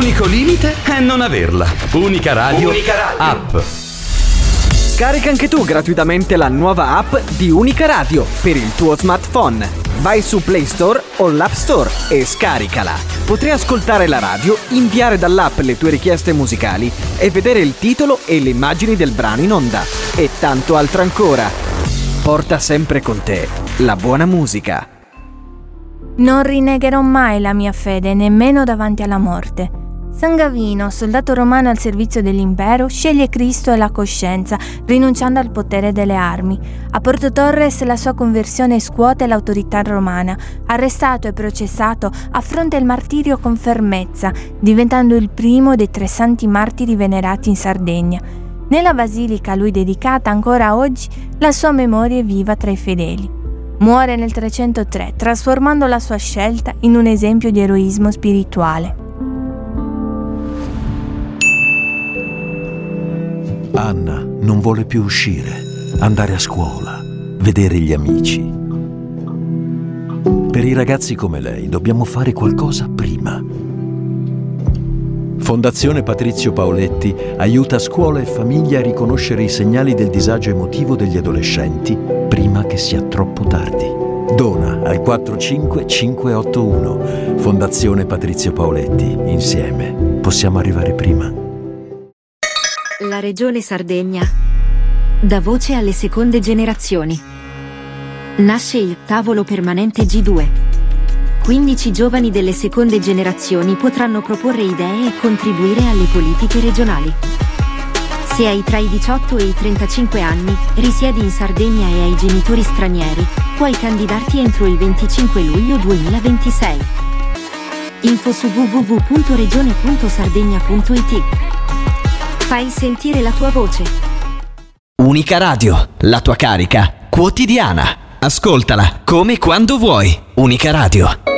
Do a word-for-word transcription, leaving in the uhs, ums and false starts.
L'unico limite è non averla. Unica Radio, Unica Radio. App. Scarica anche tu gratuitamente la nuova app di Unica Radio per il tuo smartphone. Vai su Play Store o l'App Store e scaricala. Potrai ascoltare la radio, inviare dall'app le tue richieste musicali e vedere il titolo e le immagini del brano in onda. E tanto altro ancora. Porta sempre con te la buona musica. Non rinnegherò mai la mia fede, nemmeno davanti alla morte. San Gavino, soldato romano al servizio dell'impero, sceglie Cristo e la coscienza, rinunciando al potere delle armi. A Porto Torres la sua conversione scuote l'autorità romana. Arrestato e processato, affronta il martirio con fermezza, diventando il primo dei tre santi martiri venerati in Sardegna. Nella basilica a lui dedicata ancora oggi, la sua memoria è viva tra i fedeli. Muore nel trecentotre, trasformando la sua scelta in un esempio di eroismo spirituale. Anna non vuole più uscire, andare a scuola, vedere gli amici. Per i ragazzi come lei dobbiamo fare qualcosa prima. Fondazione Patrizio Paoletti aiuta scuola e famiglia a riconoscere i segnali del disagio emotivo degli adolescenti prima che sia troppo tardi. Dona al quattro cinque cinque otto uno. Fondazione Patrizio Paoletti. Insieme possiamo arrivare prima. La Regione Sardegna dà voce alle seconde generazioni. Nasce il Tavolo Permanente G due. quindici giovani delle seconde generazioni potranno proporre idee e contribuire alle politiche regionali. Se hai tra i diciotto e i trentacinque anni, risiedi in Sardegna e hai genitori stranieri, puoi candidarti entro il venticinque luglio duemilaventisei. Info su w w w punto regione punto sardegna punto i t. Fai sentire la tua voce. Unica Radio, la tua carica quotidiana. Ascoltala come e quando vuoi. Unica Radio.